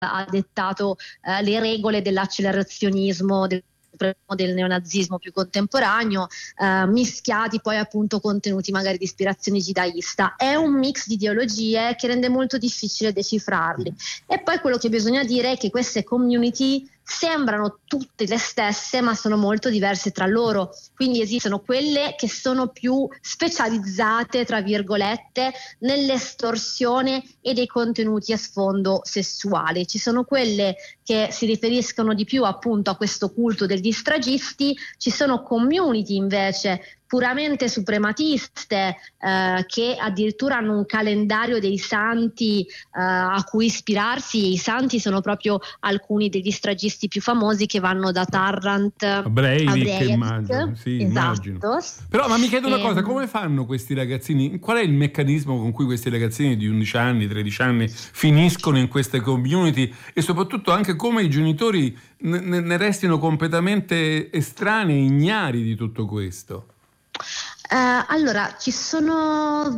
ha dettato le regole dell'accelerazionismo, del neonazismo più contemporaneo, mischiati poi appunto contenuti magari di ispirazione jihadista. È un mix di ideologie che rende molto difficile decifrarli. E poi quello che bisogna dire è che queste community sembrano tutte le stesse, ma sono molto diverse tra loro. Quindi esistono quelle che sono più specializzate, tra virgolette, nell'estorsione e dei contenuti a sfondo sessuale. Ci sono quelle che si riferiscono di più appunto a questo culto degli stragisti, ci sono community invece puramente suprematiste che addirittura hanno un calendario dei santi a cui ispirarsi. I santi sono proprio alcuni degli stragisti più famosi che vanno da Tarrant a Breivik, Breivik. immagino. Sì, Esatto. immagino. Però ma mi chiedo una cosa, come fanno questi ragazzini? Qual è il meccanismo con cui questi ragazzini di 11 anni, 13 anni finiscono in queste community, e soprattutto anche come i genitori ne restino completamente estranei, ignari di tutto questo? Allora, ci sono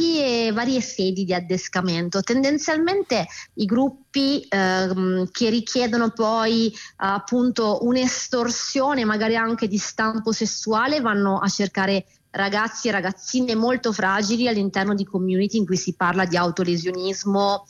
varie sedi di addescamento. Tendenzialmente i gruppi che richiedono poi appunto un'estorsione, magari anche di stampo sessuale, vanno a cercare ragazzi e ragazzine molto fragili all'interno di community in cui si parla di autolesionismo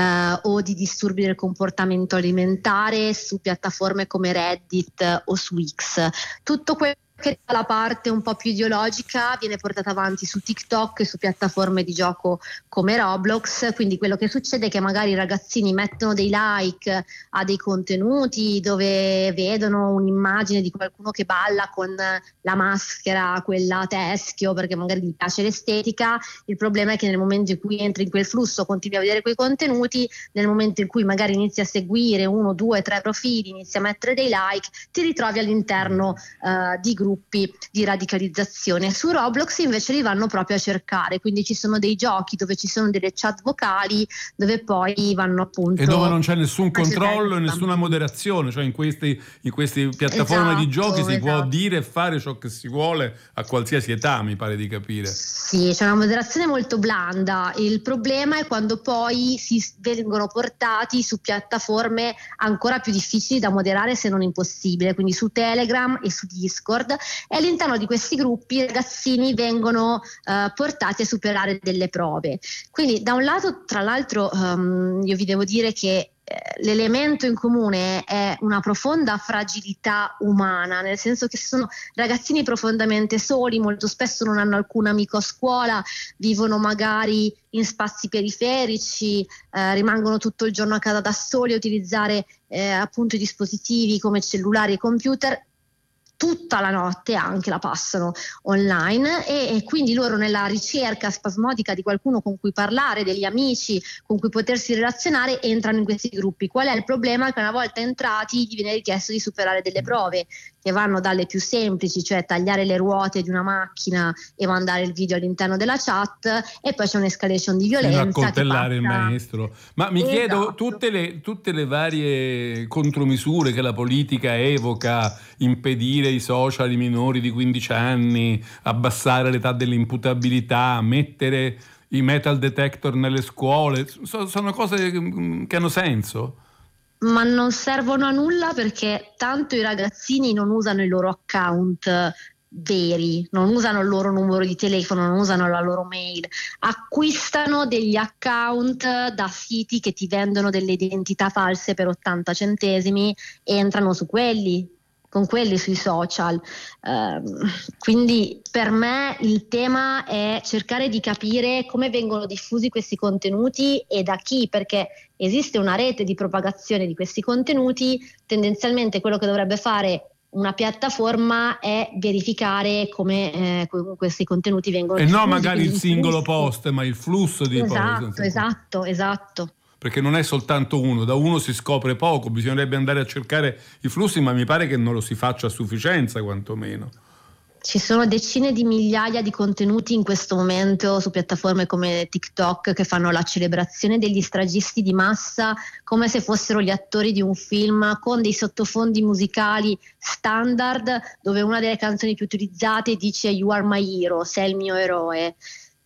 o di disturbi del comportamento alimentare, su piattaforme come Reddit o su X. Tutto quello che la parte un po' più ideologica viene portata avanti su TikTok e su piattaforme di gioco come Roblox. Quindi quello che succede è che magari i ragazzini mettono dei like a dei contenuti dove vedono un'immagine di qualcuno che balla con la maschera, quella teschio, perché magari gli piace l'estetica. Il problema è che nel momento in cui entri in quel flusso, continui a vedere quei contenuti, nel momento in cui magari inizi a seguire 1, 2, 3 profili, inizi a mettere dei like, ti ritrovi all'interno di gruppi di radicalizzazione. Su Roblox invece li vanno proprio a cercare, quindi ci sono dei giochi dove ci sono delle chat vocali dove poi vanno appunto, e dove non c'è nessun controllo e nessuna moderazione, cioè in queste piattaforme di giochi si può dire e fare ciò che si vuole a qualsiasi età, mi pare di capire. Sì, c'è una moderazione molto blanda. Il problema è quando poi si vengono portati su piattaforme ancora più difficili da moderare, se non impossibile, quindi su Telegram e su Discord, e all'interno di questi gruppi i ragazzini vengono portati a superare delle prove. Quindi da un lato, tra l'altro, io vi devo dire che l'elemento in comune è una profonda fragilità umana, nel senso che sono ragazzini profondamente soli, molto spesso non hanno alcun amico a scuola, vivono magari in spazi periferici, rimangono tutto il giorno a casa da soli a utilizzare appunto i dispositivi come cellulari e computer. Tutta la notte anche la passano online e quindi loro, nella ricerca spasmodica di qualcuno con cui parlare, degli amici con cui potersi relazionare, entrano in questi gruppi. Qual è il problema? Che una volta entrati gli viene richiesto di superare delle prove che vanno dalle più semplici, cioè tagliare le ruote di una macchina e mandare il video all'interno della chat, e poi c'è un'escalation di violenza fino a coltellare il maestro. Ma mi chiedo, Esatto. tutte le varie contromisure che la politica evoca, impedire i social ai minori di 15 anni, abbassare l'età dell'imputabilità, mettere i metal detector nelle scuole, sono cose che hanno senso? Ma non servono a nulla, perché tanto i ragazzini non usano i loro account veri, non usano il loro numero di telefono, non usano la loro mail, acquistano degli account da siti che ti vendono delle identità false per 80 centesimi e entrano su quelli, con quelli sui social. Quindi per me il tema è cercare di capire come vengono diffusi questi contenuti e da chi, perché esiste una rete di propagazione di questi contenuti. Tendenzialmente quello che dovrebbe fare una piattaforma è verificare come questi contenuti vengono E diffusi. no magari il singolo post, ma il flusso di post. Esatto. Perché non è soltanto uno, da uno si scopre poco, bisognerebbe andare a cercare i flussi, ma mi pare che non lo si faccia a sufficienza, quantomeno. Ci sono decine di migliaia di contenuti in questo momento su piattaforme come TikTok che fanno la celebrazione degli stragisti di massa come se fossero gli attori di un film, con dei sottofondi musicali standard dove una delle canzoni più utilizzate dice "You are my hero", sei il mio eroe.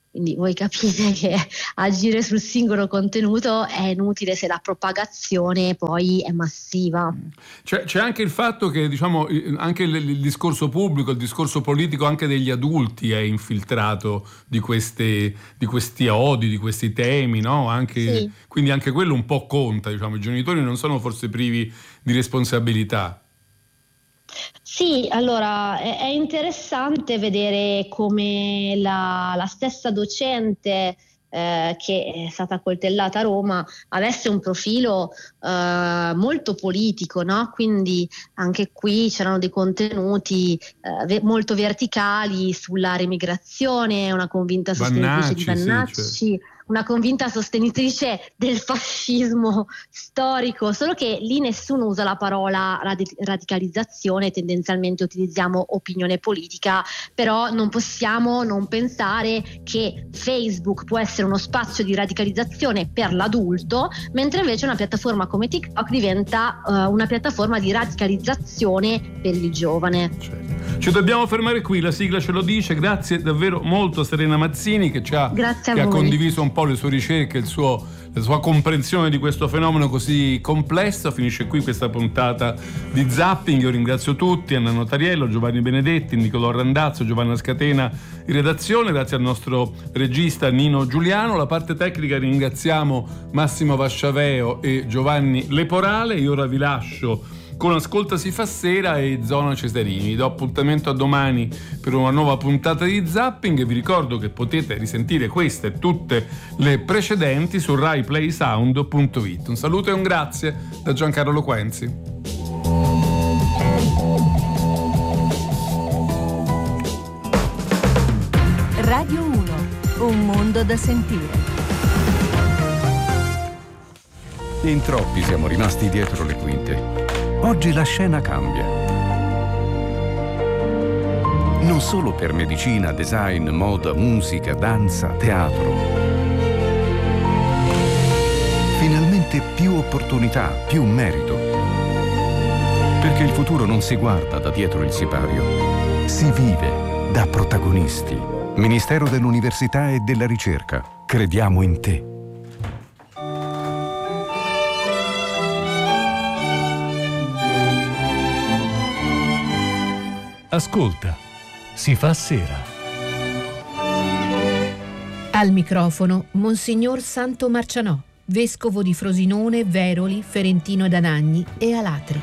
Quindi voi capite che agire sul singolo contenuto è inutile se la propagazione poi è massiva. C'è anche il fatto che, diciamo, anche il discorso pubblico, il discorso politico anche degli adulti è infiltrato di questi odi, di questi temi, no? Sì. Quindi anche quello un po' conta, diciamo, i genitori non sono forse privi di responsabilità. Sì, allora è interessante vedere come la stessa docente che è stata accoltellata a Roma avesse un profilo molto politico, no? Quindi anche qui c'erano dei contenuti molto verticali sulla remigrazione, una convinta sostenitrice di Vannacci. Sì, Una convinta sostenitrice del fascismo storico, solo che lì nessuno usa la parola radicalizzazione, tendenzialmente utilizziamo opinione politica, però non possiamo non pensare che Facebook può essere uno spazio di radicalizzazione per l'adulto, mentre invece una piattaforma come TikTok diventa una piattaforma di radicalizzazione per il giovane. Ci dobbiamo fermare qui, la sigla ce lo dice. Grazie davvero molto a Serena Mazzini che ha condiviso un po' le sue ricerche, la sua comprensione di questo fenomeno così complesso. Finisce qui questa puntata di Zapping. Io ringrazio tutti, Anna Notariello, Giovanni Benedetti, Nicolò Randazzo, Giovanna Scatena in redazione, grazie al nostro regista Nino Giuliano. La parte tecnica ringraziamo Massimo Vasciaveo e Giovanni Leporale. Io ora vi lascio con Ascolta si fa sera e Zona Cesarini. Vi do appuntamento a domani per una nuova puntata di Zapping e vi ricordo che potete risentire queste e tutte le precedenti su RaiPlaySound.it. Un saluto e un grazie da Giancarlo Quenzi. Radio 1, un mondo da sentire. In troppi siamo rimasti dietro le quinte. Oggi la scena cambia. Non solo per medicina, design, moda, musica, danza, teatro. Finalmente più opportunità, più merito. Perché il futuro non si guarda da dietro il sipario, si vive da protagonisti. Ministero dell'Università e della Ricerca. Crediamo in te. Ascolta, si fa sera. Al microfono Monsignor Santo Marcianò, vescovo di Frosinone, Veroli, Ferentino ed Anagni e Alatri.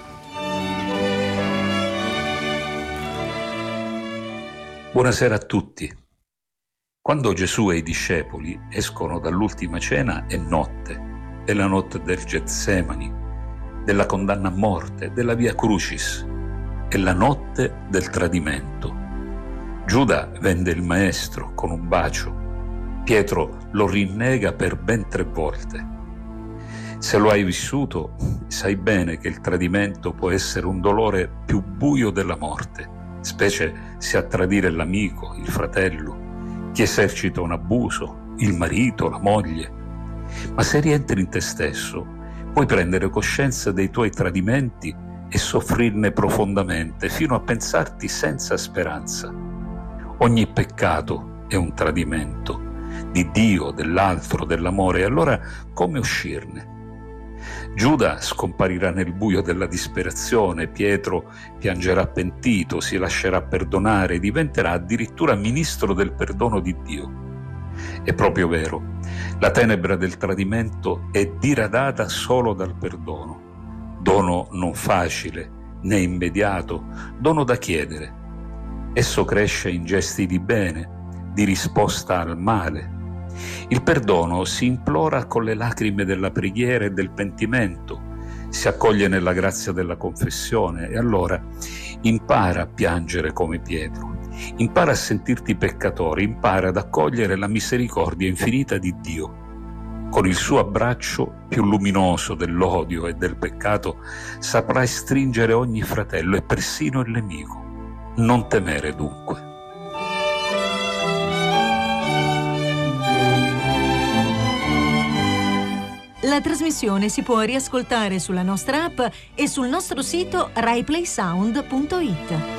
Buonasera a tutti. Quando Gesù e i discepoli escono dall'ultima cena è notte, è la notte del Getsemani, della condanna a morte, della Via Crucis. È la notte del tradimento. Giuda vende il maestro con un bacio. Pietro lo rinnega per ben 3 volte. Se lo hai vissuto, sai bene che il tradimento può essere un dolore più buio della morte, specie se a tradire l'amico, il fratello, chi esercita un abuso, il marito, la moglie. Ma se rientri in te stesso, puoi prendere coscienza dei tuoi tradimenti e soffrirne profondamente, fino a pensarti senza speranza. Ogni peccato è un tradimento, di Dio, dell'altro, dell'amore, e allora come uscirne? Giuda scomparirà nel buio della disperazione, Pietro piangerà pentito, si lascerà perdonare, diventerà addirittura ministro del perdono di Dio. È proprio vero, la tenebra del tradimento è diradata solo dal perdono. Dono non facile, né immediato, dono da chiedere. Esso cresce in gesti di bene, di risposta al male. Il perdono si implora con le lacrime della preghiera e del pentimento, si accoglie nella grazia della confessione e allora impara a piangere come Pietro, impara a sentirti peccatore, impara ad accogliere la misericordia infinita di Dio. Con il suo abbraccio più luminoso dell'odio e del peccato saprai stringere ogni fratello e persino il nemico. Non temere dunque. La trasmissione si può riascoltare sulla nostra app e sul nostro sito RaiPlaySound.it.